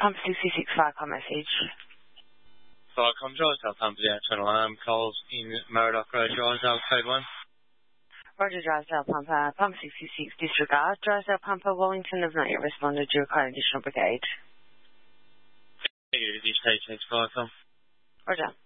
Pump 66 Farcom message. Farcom, Drysdale Pump, the Channel Alarm calls in Murdoch Road, Drysdale, code 1. Roger, Drysdale Pump, Pump 66, disregard. Drysdale Pump, Wellington have not yet responded to require additional brigade. This takes Farcom. Roger.